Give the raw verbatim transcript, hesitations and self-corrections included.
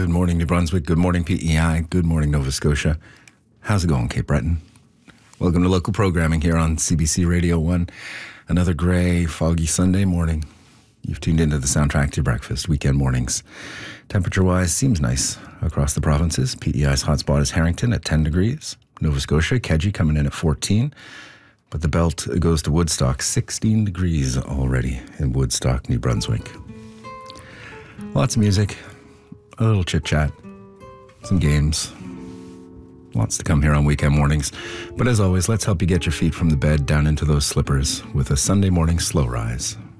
Good morning, New Brunswick. Good morning, P E I. Good morning, Nova Scotia. How's it going, Cape Breton? Welcome to local programming here on C B C Radio one. Another gray, foggy Sunday morning. You've tuned into the soundtrack to your breakfast, weekend mornings. Temperature-wise, seems nice across the provinces. P E I's hotspot is Harrington at ten degrees. Nova Scotia, Kedzie coming in at fourteen. But the belt goes to Woodstock, sixteen degrees already in Woodstock, New Brunswick. Lots of music, a little chit-chat, some games. Lots to come here on weekend mornings. But as always, let's help you get your feet from the bed down into those slippers with a Sunday morning slow rise.